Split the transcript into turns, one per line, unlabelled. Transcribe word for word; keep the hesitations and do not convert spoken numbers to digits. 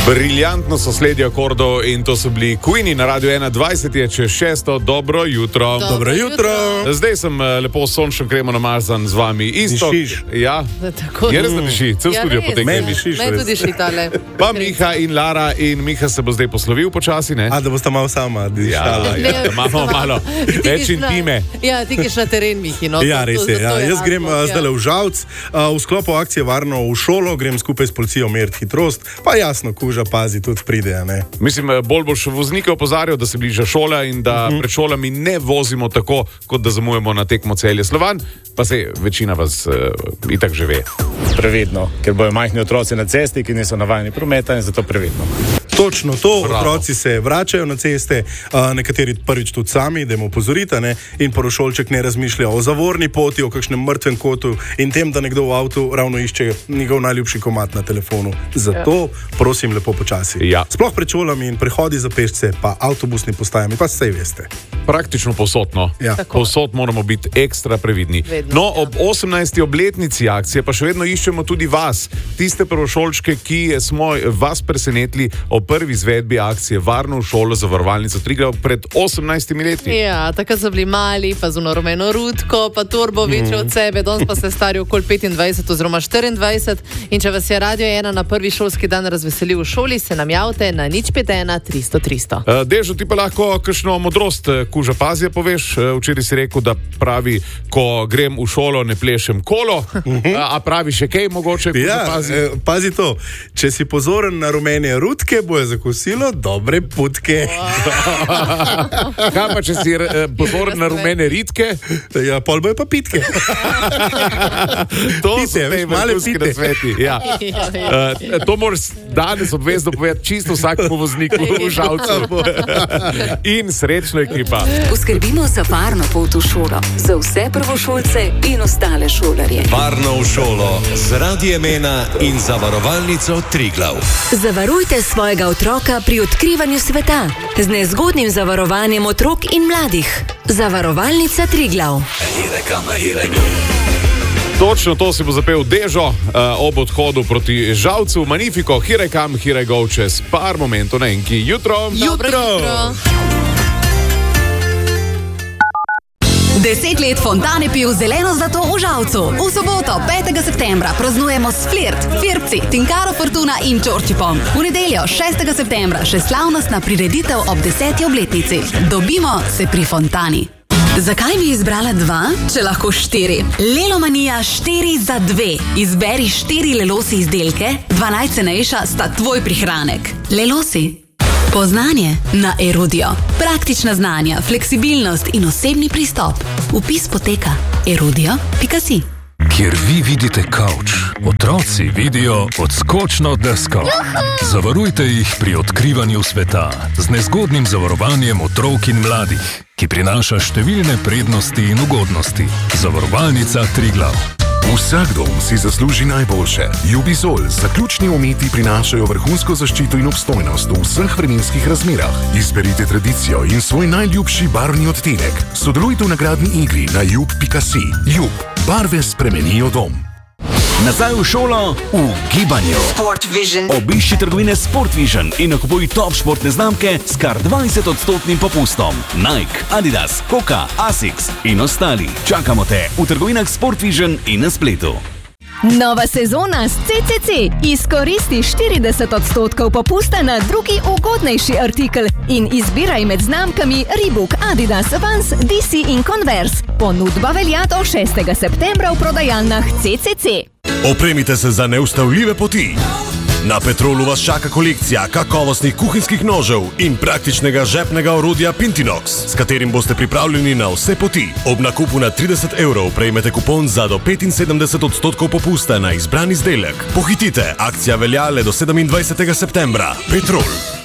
Briljantno so sledi akordov in to so bili Queeni na Radio ena, dvajset je čez šesto. Dobro jutro.
Dobro, Dobro jutro. jutro.
Zdaj sem lepo sončno kremo namazan z vami. Isto. Ja, je res, da diši. Cel ja, studio potem
ne dišiš.
Me tudi šitale.
Pa Miha in Lara in Miha se bo zdaj poslovil počasi, ne?
A, da boste malo sama dišala.
Ja, ja, da imamo malo več intime.
Ja, ti kiš na teren, Mihi. No,
ja, res je. Ja. Jaz grem uh, zdaj le v Žalc. Uh, v sklopu akcije Varno v šolo grem skupaj s policijo meriti hitrost. Pa jasno, kuža pazi, tudi pride, ne?
Mislim, bolj boš voznike opozarjal, da se bliža šola in da uh-huh. pred šolami ne vozimo tako, kot da zamujemo na tekmo Celje Slovan, pa se večina vas uh, itak že ve.
Previdno, ker bojo majhni otroci na cesti, ki niso navajeni prometa in zato previdno.
Točno to, Bravo. Otroci se vračajo na ceste, uh, nekateri prvič tudi sami, da jim opozorite, ne? In prvošolček ne razmišlja o zavorni poti, o kakšnem mrtvem kotu in tem, da nekdo v avtu ravno išče njegov najljubši komad na telefonu. Zato ja. prosim lepo počasi.
Ja.
Sploh pred šolami in prehodi za pešce, pa avtobusni postajami, pa sej veste.
Praktično povsod, no.
Ja.
Povsod moramo biti ekstra previdni.
Vedno,
no,
ja.
ob osemnajsti obletnici akcije pa še vedno iščemo tudi vas, tiste prvošolčke, ki smo vas presenetili ob prvi izvedbi akcije Varno v šolo za varovalnico Triglav pred osemnajstimi leti.
Ja, takrat so bili mali, pa z rumeno rutko, pa torbo večjo mm. od sebe, danes pa ste stari okoli petindvajset oziroma štiriindvajset in če vas je Radio ena na prvi šolski dan razveselil v šoli, se nam javite na nič pet ena tristo tristo.
Uh, Dežo, ti pa lahko kakšno modrost kuža pazija poveš. Uh, včeraj si rekel, da pravi, ko grem v šolo, ne plešem kolo, uh, a pravi še kaj mogoče kuža
ja,
pazija?
Eh, pazi to, če si pozoren na rumene rutke, bojo zakosilo dobre putke.
Kaj pa, če si uh, pozoren na rumene ritke?
Ja, pol bojo pa pitke.
To
pite,
so te vrhunski nasveti. Ja. Uh, to moraš danes obvezno povedati čisto vsakemu vozniku v Žalcu. In srečno ekipa.
Poskrbimo za varno pot v šolo, za vse prvošolce in ostale šolarje.
Varno v šolo z Radiem ena in zavarovalnico Triglav.
Zavarujte svojega otroka pri odkrivanju sveta z nezgodnim zavarovanjem otrok in mladih. Zavarovalnica Triglav.
Točno to si bo zapel Dežo uh, ob odhodu proti Žalcu. Magnifico, here I come, here I go, čez par momentov na enki. Jutro!
Jutro!
Deset let Fontane pil zeleno zlato v Žalcu. V soboto, petega septembra, praznujemo s Flirt, Firpci, Tinkaro Fortuna in Čorčipom. V nedeljo, šestega septembra, še slavnostna prireditev ob deseti obletnici. Dobimo se pri Fontani. Zakaj bi izbrala dva, če lahko štiri? Lelomanija štiri za dve. Izberi štiri Lelosi izdelke, dva najcenejša sta tvoj prihranek. Lelosi. Poznanje na Erudio. Praktična znanja, fleksibilnost in osebni pristop. Vpis poteka erudio pika si.
Kjer vi vidite kavč, otroci vidijo odskočno desko. Zavarujte jih pri odkrivanju sveta z nezgodnim zavarovanjem otrok in mladih, ki prinaša številne prednosti in ugodnosti. Zavarovalnica Triglav.
Vsak dom si zasluži najboljše. Jubizol zaključni ometi prinašajo vrhunsko zaščito in obstojnost v vseh vremenskih razmerah. Izberite tradicijo in svoj najljubši barvni odtenek. Sodelujte v nagradni igri na jub pika si. Jub. Barve spremenijo dom.
Nazaj v šolo v gibanju. Obišči trgovine Sport Vision in nakupuj top športne znamke s kar dvajset odstotnim popustom. Nike, Adidas, Hoka, Asics in ostali. Čakamo te v trgovinah Sport Vision in na spletu.
Nova sezona s C C C. Izkoristi štirideset odstotkov popusta na drugi ugodnejši artikel in izbiraj med znamkami Reebok, Adidas, Vans, D C in Converse. Ponudba velja do šestega septembra v prodajalnah C C C.
Opremite se za neustavljive poti. Na Petrolu vas čaka kolekcija kakovostnih kuhinjskih nožev in praktičnega žepnega orodja Pintinox, s katerim boste pripravljeni na vse poti. Ob nakupu na trideset evrov prejmete kupon za do petinsedemdeset odstotkov popusta na izbran izdelek. Pohitite, akcija velja le do sedemindvajsetega septembra. Petrol.